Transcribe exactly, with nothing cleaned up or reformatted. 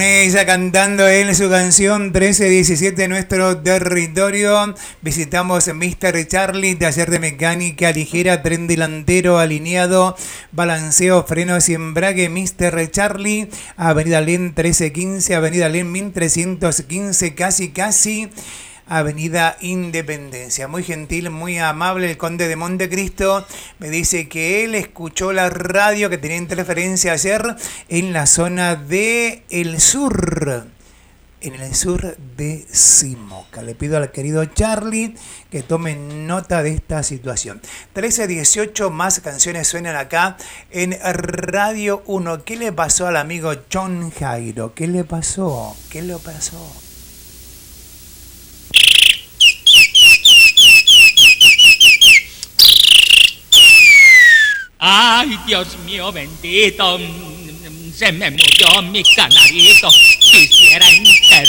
Ella cantando él su canción trece diecisiete en nuestro territorio. Visitamos mister Charlie, taller de mecánica ligera, tren delantero alineado, balanceo, frenos y embrague. mister Charlie, Avenida Len trece quince, Avenida Len mil trescientos quince, casi casi Avenida Independencia. Muy gentil, muy amable el conde de Montecristo. Me dice que él escuchó la radio que tenía interferencia ayer en la zona de el sur, en el sur de Simoca. Le pido al querido Charlie que tome nota de esta situación. trece dieciocho, más canciones suenan acá en Radio uno. ¿Qué le pasó al amigo John Jairo? ¿Qué le pasó? ¿Qué le pasó? Ay, Dios mío bendito, se me murió mi canarito.